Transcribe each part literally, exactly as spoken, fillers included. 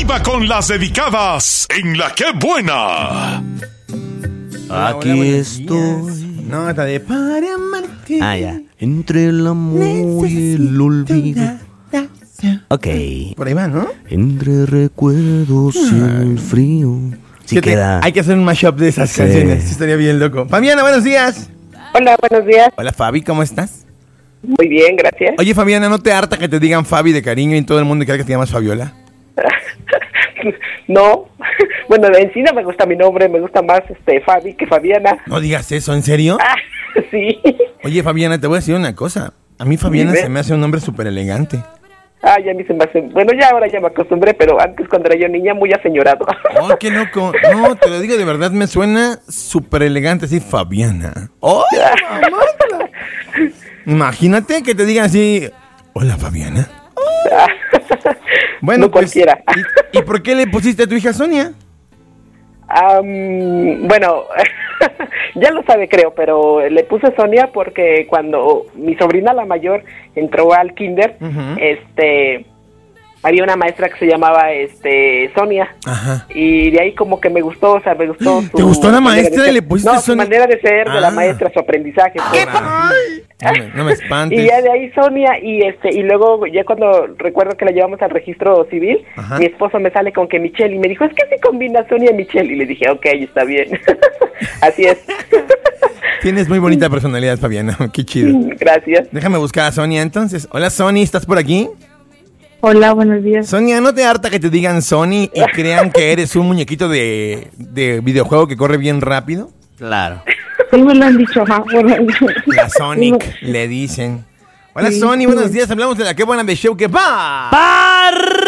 arriba con las dedicadas en La Qué Buena. Aquí hola, estoy. No, está de para amarte. Ah, ya. Entre el amor y el olvido. Ok. Por ahí va, ¿no? Entre recuerdos y el frío. Sí Fíjate, queda. hay que hacer un mashup de esas Sí. canciones. Sí, estaría bien loco. Fabiana, buenos días. Hola, buenos días. Hola, Fabi, ¿cómo estás? Muy bien, gracias. Oye, Fabiana, ¿no te harta que te digan Fabi de cariño y todo el mundo cree que te llamas Fabiola? No, bueno, de encina me gusta mi nombre, me gusta más este Fabi que Fabiana. No digas eso, ¿en serio? Ah, sí. Oye, Fabiana, te voy a decir una cosa. A mí Fabiana Dime. se me hace un nombre súper elegante. Ah, ya a mí se me hace... Bueno, ya ahora ya me acostumbré, pero antes cuando era yo niña muy aseñorado. ¡Oh, qué loco! No, te lo digo de verdad, me suena súper elegante así, Fabiana. ¡Oh! mamá! Imagínate que te digan así, hola, Fabiana. Bueno, No pues, cualquiera. ¿y, ¿y por qué le pusiste a tu hija Sonia? Um, bueno, ya lo sabe creo, pero le puse Sonia porque cuando mi sobrina la mayor entró al kinder, Uh-huh. este, había una maestra que se llamaba este Sonia. Ajá. Y de ahí como que me gustó, o sea, me gustó su... ¿Te gustó la manera de maestra ser. y le pusiste No, su Sonia? manera de ser, de Ah. la maestra, su aprendizaje. pues. No me, no me espantes. Y ya de ahí Sonia, y este y luego ya cuando recuerdo que la llevamos al registro civil, Ajá. mi esposo me sale con que Michelle, y me dijo, es que se combina Sonia y Michelle, y le dije, ok, está bien. Así es. Tienes muy bonita personalidad, Fabiana. Qué chido. Gracias. Déjame buscar a Sonia entonces. Hola, Sony, ¿estás por aquí? Hola, buenos días. Sonia, ¿no te harta que te digan Sony y crean que eres un muñequito de, de videojuego que corre bien rápido? Claro. Sí me lo han dicho, ajá. Bueno, La Sonic, le dicen. Hola, Sí, Sony, sí. buenos días. Hablamos de la Qué Buena de Show que va. ¡Pa'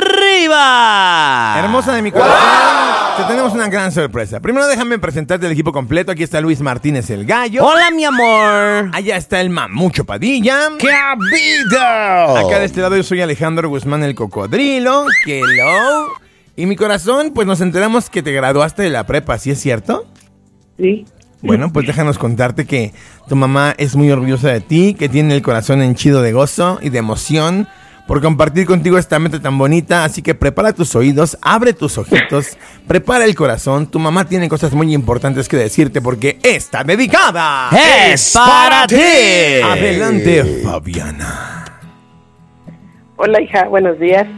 arriba! Hermosa de mi corazón, te tenemos una gran sorpresa. Primero déjame presentarte el equipo completo. Aquí está Luis Martínez, el gallo. Hola, mi amor. Allá está el Mamucho Padilla. ¡Qué habido! Acá de este lado yo soy Alejandro Guzmán, el cocodrilo. Hello. Y mi corazón, pues nos enteramos que te graduaste de la prepa, ¿sí es cierto? sí. Bueno, pues déjanos contarte que tu mamá es muy orgullosa de ti, que tiene el corazón henchido de gozo y de emoción por compartir contigo esta meta tan bonita. Así que prepara tus oídos, abre tus ojitos, prepara el corazón. Tu mamá tiene cosas muy importantes que decirte porque está dedicada. ¡Es para ti! Adelante, Fabiana. Hola, hija, buenos días.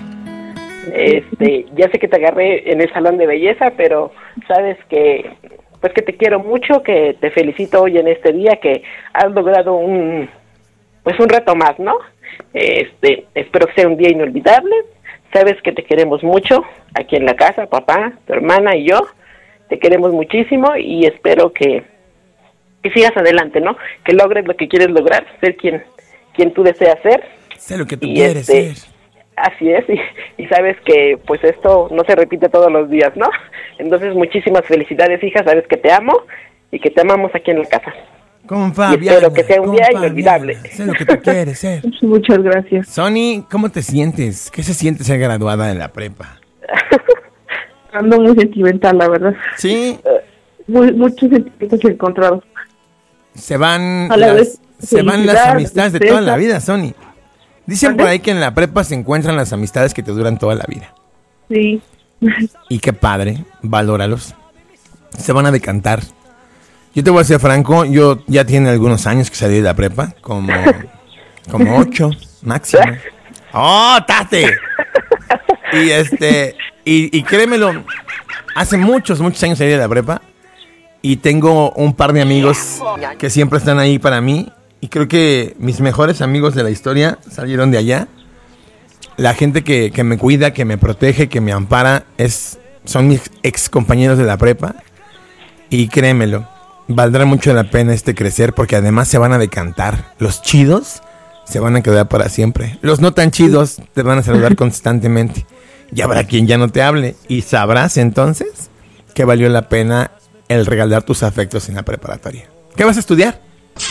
Este, ya sé que te agarré en el salón de belleza, pero sabes que, pues que te quiero mucho, que te felicito hoy en este día, que has logrado un, pues un reto más, ¿no? Este, espero que sea un día inolvidable. Sabes que te queremos mucho aquí en la casa, papá, tu hermana y yo. Te queremos muchísimo y espero que, que sigas adelante, ¿no? Que logres lo que quieres lograr, ser quien, quien tú deseas ser. Sé lo que tú Y quieres este, ser. Así es, y, y sabes que pues esto no se repite todos los días, ¿no? Entonces muchísimas felicidades, hija, sabes que te amo y que te amamos aquí en la casa. Con Fabiana. espero que sea un con día Fabiana. inolvidable. Sé lo que tú quieres ser. Muchas gracias. Sony, ¿cómo te sientes? ¿Qué se siente ser graduada de la prepa? Ando muy sentimental, la verdad. Sí, Muy, muchos sentimientos encontrados. se van A la las, vez, se van las felicidad, amistades de tristeza. toda la vida, Sony. Dicen ¿Mande? por ahí que en la prepa se encuentran las amistades que te duran toda la vida. Sí. Y qué padre, valóralos. Se van a decantar. Yo te voy a ser franco, yo ya tiene algunos años que salí de la prepa, como, como ocho máximo. ¡Oh, tate! Y este, y, y créemelo, hace muchos, muchos años salí de la prepa y tengo un par de amigos que siempre están ahí para mí y creo que mis mejores amigos de la historia salieron de allá. La gente que, que me cuida, que me protege, que me ampara, es, son mis ex compañeros de la prepa. Y créemelo, valdrá mucho la pena este crecer porque además se van a decantar. Los chidos se van a quedar para siempre. Los no tan chidos te van a saludar constantemente. Y habrá quien ya no te hable. Y sabrás entonces que valió la pena el regalar tus afectos en la preparatoria. ¿Qué vas a estudiar?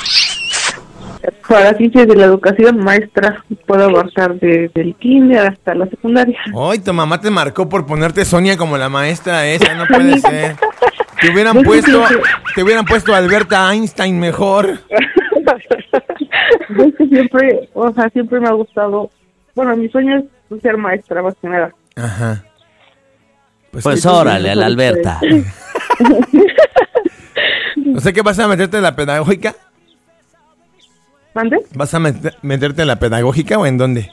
Para ciencias de la educación, maestra, puedo abarcar desde el kinder hasta la secundaria. Hoy tu mamá te marcó por ponerte Sonia como la maestra esa, no puede ser. Te hubieran puesto, te hubieran puesto a Alberta Einstein mejor. Es que siempre, o sea, siempre me ha gustado, bueno, mi sueño es ser maestra, más que nada. Ajá. Pues, Pues ¿qué- órale, a la Alberta. O sea, ¿qué vas a meterte en la pedagógica? ¿Mande? ¿Vas a met- meterte en la pedagógica o en dónde?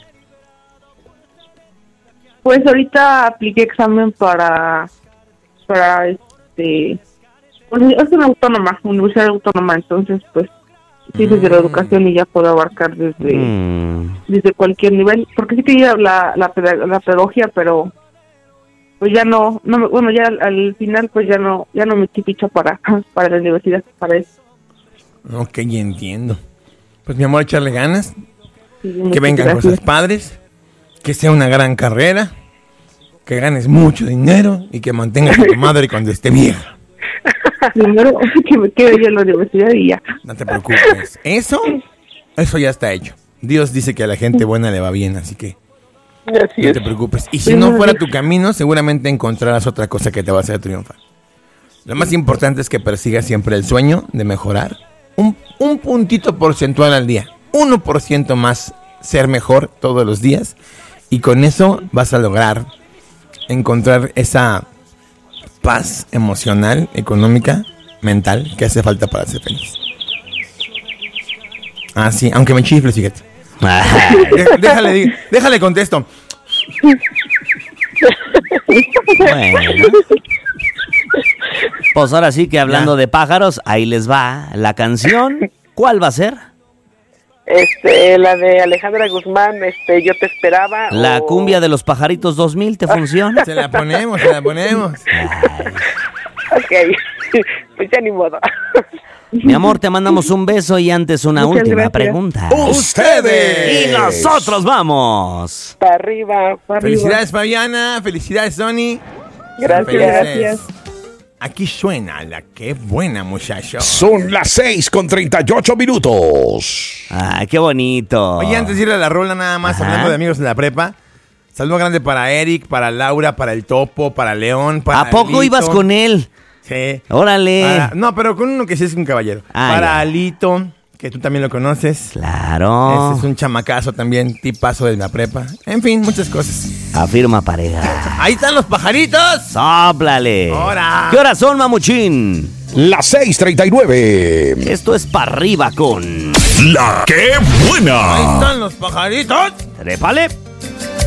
Pues ahorita apliqué examen para, para este, pues es una autónoma, universidad autónoma, entonces pues sí desde la educación y ya puedo abarcar desde, Mm. desde cualquier nivel, porque sí quería la, la, peda- la pedagogía, pero pues ya no, no me- bueno ya al, al final pues ya no, ya no me estoy ficha para, para la universidad, para eso. Ok, ya entiendo. Pues mi amor, echarle ganas, Sí, que muchas vengan gracias. cosas padres, que sea una gran carrera, que ganes mucho dinero y que mantengas a tu madre cuando esté vieja. Primero que me quede yo en la universidad y ya. No te preocupes. Eso, eso ya está hecho. Dios dice que a la gente buena le va bien, así que Así no es. te preocupes. Y si no fuera tu camino, seguramente encontrarás otra cosa que te va a hacer triunfar. Lo más importante es que persigas siempre el sueño de mejorar un, un puntito porcentual al día. uno por ciento más ser mejor todos los días. Y con eso vas a lograr encontrar esa paz emocional, económica, mental que hace falta para ser feliz. Ah, sí, aunque me chifle, fíjate. De- déjale, di- déjale contesto. Bueno. Pues ahora sí que hablando Ya. de pájaros, ahí les va la canción. ¿Cuál va a ser? Este, la de Alejandra Guzmán, este, yo te esperaba. La o- cumbia de los pajaritos dos mil, ¿te funciona? Se la ponemos, se la ponemos. Ok, pues ya ni modo. Mi amor, te mandamos un beso y antes una Muchas última gracias. pregunta. Ustedes. Y nosotros vamos. Para arriba. Para arriba. Felicidades, Fabiana. Felicidades, Sony. Gracias. Felices. Gracias. Aquí suena la que buena, muchacho. Son las seis con treinta y ocho minutos. Ay, qué bonito. Oye, antes de ir a la rola, nada más, Ajá. hablando de amigos de la prepa. Saludo grande para Eric, para Laura, para el Topo, para León, para ¿A poco Alito. ibas con él? Sí. Órale. Para- no, pero con uno que sí es un caballero. Ah, para ya. Alito, que tú también lo conoces. Claro. Ese es un chamacazo también, tipazo de la prepa. En fin, muchas cosas. Afirma pareja. ¡Ahí están los pajaritos! ¡Sóplale! Ahora. ¿Qué horas son, mamuchín? Las seis treinta y nueve. Esto es para arriba con... La que ¡Ahí buena. están los pajaritos! ¡Trépale!